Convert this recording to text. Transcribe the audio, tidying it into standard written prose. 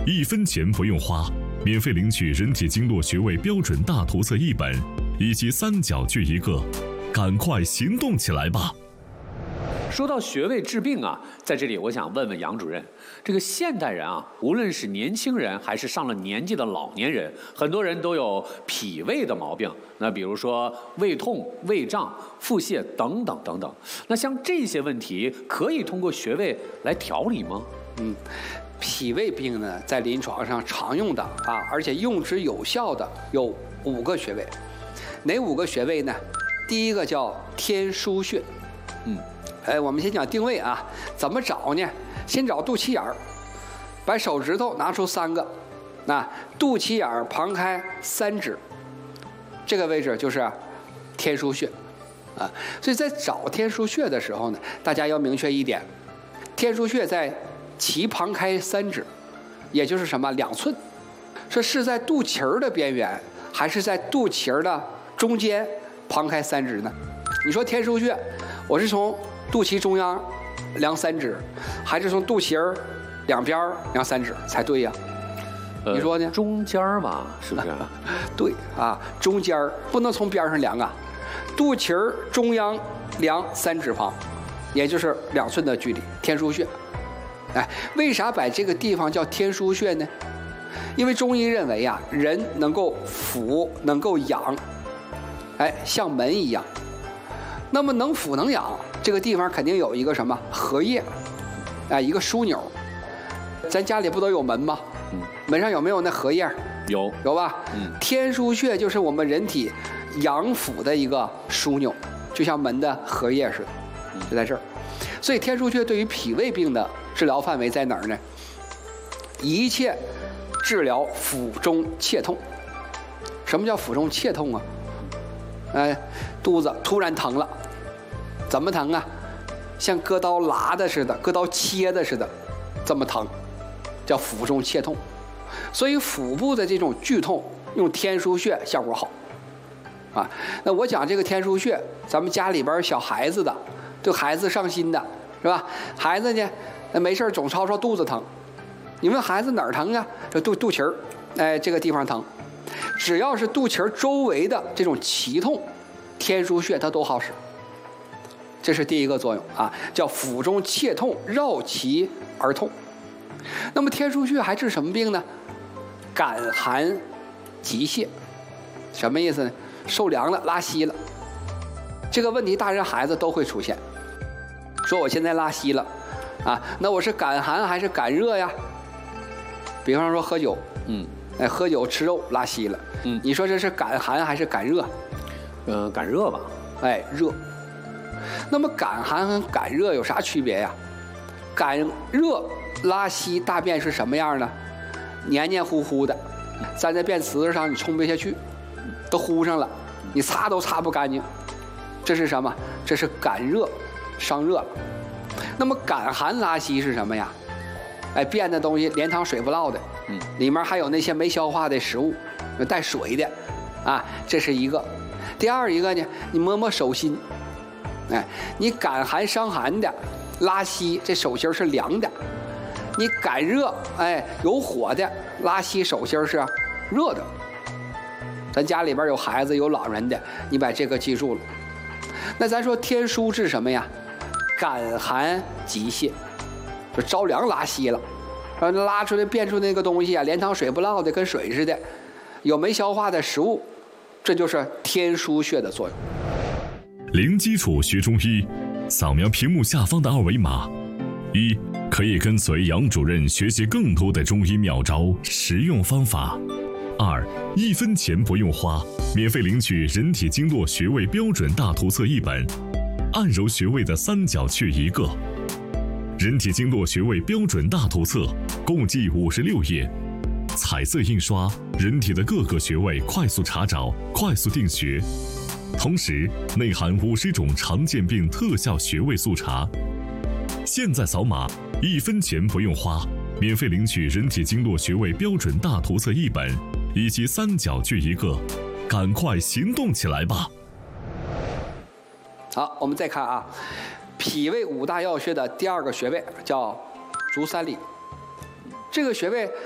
1分钱不用花，免费领取人体经络穴位标准大图册1本，以及3角锯1个，赶快行动起来吧！ 说到穴位治病啊，在这里我想问问杨主任，这个现代人啊，无论是年轻人还是上了年纪的老年人，很多人都有脾胃的毛病。那比如说胃痛、胃胀、腹泻等等等等。那像这些问题，可以通过穴位来调理吗？ 脾胃病呢，在临床上常用的而且用之有效的有5个穴位。哪5个穴位呢？第一个叫天枢穴。我们先讲定位啊，怎么找呢？先找肚脐眼儿，把手指头拿出3个，肚脐眼儿旁开3指，这个位置就是天枢穴所以在找天枢穴的时候呢，大家要明确一点，天枢穴在脐旁开3指，也就是什么2寸，这是在肚脐儿的边缘，还是在肚脐儿的中间旁开3指呢？你说天枢穴，我是从肚脐中央量3指，还是从肚脐儿2边量3指才对呀？你说呢？ 中间吧，是不是？ 对中间不能从边上量啊，肚脐儿中央量3指旁，也就是2寸的距离，天枢穴。为啥把这个地方叫天枢穴呢？因为中医认为人能够俯，能够仰，像门一样。那么能俯能仰，这个地方肯定有一个什么合叶，一个枢纽。咱家里不都有门吗？门上有没有那合叶？ 有吧？天枢穴就是我们人体阳腑的一个枢纽，就像门的合叶似的，就在这儿。所以天枢穴对于脾胃病的治疗范围在哪儿呢？一切治疗腹中切痛。什么叫腹中切痛啊？肚子突然疼了，怎么疼啊？像割刀拉的似的，割刀切的似的，这么疼，叫腹中切痛。所以腹部的这种剧痛，用天枢穴效果好那我讲这个天枢穴，咱们家里边小孩子的，对孩子上心的是吧？孩子呢，没事总吵吵肚子疼，你问孩子哪儿疼啊？这肚脐儿，这个地方疼。只要是肚脐儿周围的这种脐痛，天枢穴它都好使。这是第一个作用叫腹中切痛，绕脐而痛。那么天枢穴还治什么病呢？感寒急泄。什么意思呢？受凉了，拉稀了。这个问题大人孩子都会出现。说我现在拉稀了那我是感寒还是感热呀？比方说喝酒，喝酒吃肉拉稀了，你说这是感寒还是感热？ 感热吧。 热。那么感寒和感热有啥区别呀？感热拉稀大便是什么样呢？黏黏糊糊的，粘在便池子上你冲不下去，都糊上了，你擦都擦不干净。这是什么？这是感热伤热了。那么感寒拉稀是什么呀？便的东西连汤水不落的，里面还有那些没消化的食物，带水的这是一个。第二一个呢，你摸摸手心，你感寒伤寒的拉稀，这手心是凉的；你感热有火的拉稀，手心是热的。咱家里边有孩子有老人的，你把这个记住了。那咱说天枢治什么呀？感寒急泄，就着凉拉稀了，拉出来变出那个东西连汤水不落的，跟水似的，有没消化的食物，这就是天枢穴的作用。 零基础学中医，扫描屏幕下方的2维码。1. 可以跟随杨主任学习更多的中医妙招、实用方法。2. 1分钱不用花，免费领取人体经络穴位标准大图册1本，按揉穴位的3角穴1个。人体经络穴位标准大图册共计56页，彩色印刷，人体的各个穴位快速查找，快速定穴。同时内含50种常见病特效穴位速查。现在扫码，1分钱不用花，免费领取人体经络穴位标准大图册1本，以及3角穴1个，赶快行动起来吧！ 好，我们再看脾胃5大要穴的第2个穴位叫足三里。这个穴位